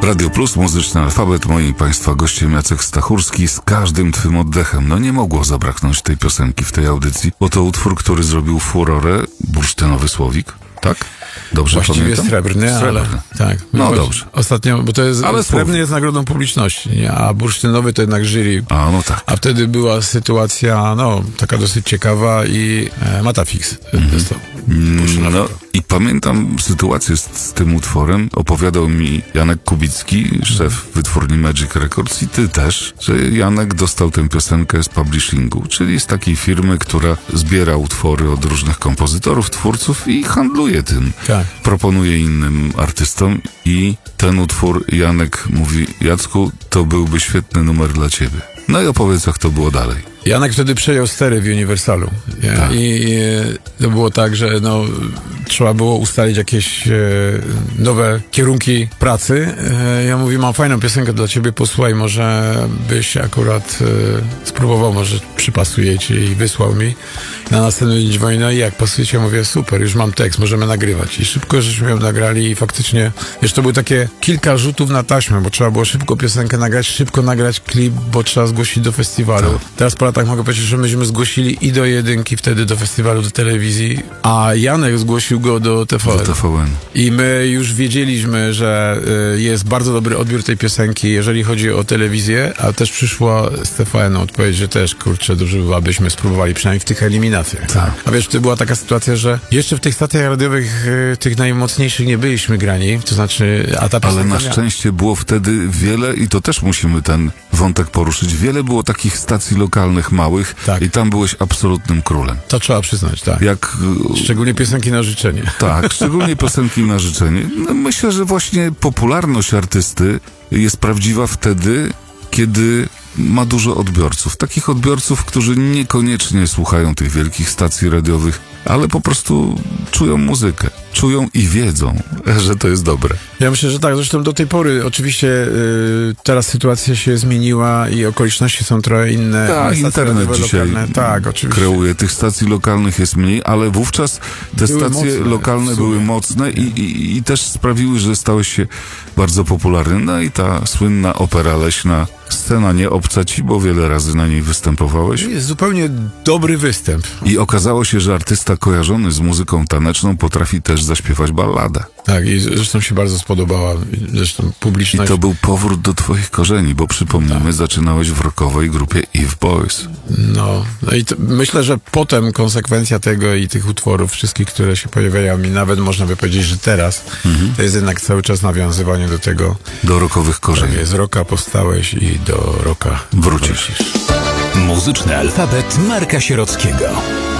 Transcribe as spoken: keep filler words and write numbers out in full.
Radio Plus, Muzyczny Alfabet, moi i Państwa gościem Jacek Stachurski. Z każdym twym oddechem. No nie mogło zabraknąć tej piosenki w tej audycji, bo to utwór, który zrobił furorę, Bursztynowy Słowik, tak? Dobrze Właściwie pamiętam? srebrny, Srebrny. ale tak. No Choć dobrze. Ostatnio, bo to jest, Ale srebrny słów. jest nagrodą publiczności, nie? A bursztynowy to jednak jury. A, no tak. A wtedy była sytuacja, no, taka dosyć ciekawa i e, Matafix Mhm. dostał. No i pamiętam sytuację z, z tym utworem. Opowiadał mi Janek Kubicki, szef wytwórni Magic Records, i ty też, że Janek dostał tę piosenkę z publishingu, czyli z takiej firmy, która zbiera utwory od różnych kompozytorów, twórców i handluje tym. Tak. Proponuje innym artystom i ten utwór Janek mówi: Jacku, to byłby świetny numer dla ciebie. No i opowiedz, jak to było dalej. Janek wtedy przejął stery w Uniwersalu. Nie? Tak. I to było tak, że no, trzeba było ustalić jakieś e, nowe kierunki pracy. E, ja mówię, mam fajną piosenkę dla ciebie, posłuchaj, może byś akurat e, spróbował, może przypasuje ci, i wysłał mi. Na następny dzień dzwoni, no i jak pasujecie? Ja mówię, super, już mam tekst, możemy nagrywać. I szybko żeśmy ją nagrali i faktycznie, wiesz, to były takie kilka rzutów na taśmę, bo trzeba było szybko piosenkę nagrać, szybko nagrać klip, bo trzeba zgłosić do festiwalu. Tak. Teraz po latach mogę powiedzieć, że myśmy zgłosili i do jedynki wtedy do festiwalu, do telewizji, a Janek zgłosił go do T V N. Do T V N. I my już wiedzieliśmy, że y, jest bardzo dobry odbiór tej piosenki, jeżeli chodzi o telewizję, a też przyszła z T V N odpowiedź, że też, kurczę, dobrze by było, abyśmy spróbowali przynajmniej w tych eliminacjach. Tak. A wiesz, to była taka sytuacja, że jeszcze w tych stacjach radiowych, y, tych najmocniejszych nie byliśmy grani, to znaczy, a ta Ale piosenka na miała- szczęście było wtedy wiele, i to też musimy ten wątek poruszyć, wiele było takich stacji lokalnych małych, Tak. i tam byłeś absolutnym królem. To trzeba przyznać, tak. Jak... Szczególnie piosenki na życzenie. Tak, szczególnie piosenki na życzenie. No, myślę, że właśnie popularność artysty jest prawdziwa wtedy, kiedy ma dużo odbiorców. Takich odbiorców, którzy niekoniecznie słuchają tych wielkich stacji radiowych, ale po prostu czują muzykę. Czują i wiedzą, że to jest dobre. Ja myślę, że tak. Zresztą do tej pory oczywiście y, teraz sytuacja się zmieniła i okoliczności są trochę inne. Tak, Stacje internet radiowe dzisiaj lokalne, tak, oczywiście. kreuje. Tych stacji lokalnych jest mniej, ale wówczas te Były stacje mocne, lokalne w sumie. były mocne i, i, i też sprawiły, że stałeś się bardzo popularny. No i ta słynna opera leśna, scena nie obca ci, bo wiele razy na niej występowałeś. Jest zupełnie dobry występ. I okazało się, że artysta kojarzony z muzyką taneczną potrafi też zaśpiewać balladę. Tak, i zresztą się bardzo spodobała. Zresztą I publiczność. to był powrót do twoich korzeni, bo przypomnijmy, zaczynałeś w rockowej grupie Eve Boys. No, no i to, myślę, że potem konsekwencja tego i tych utworów wszystkich, które się pojawiają, i nawet można by powiedzieć, że teraz Mhm. to jest jednak cały czas nawiązywanie do tego, Do rockowych korzeni. że z rocka powstałeś i do rocka Wrócisz. Muzyczny alfabet Marka Sierockiego.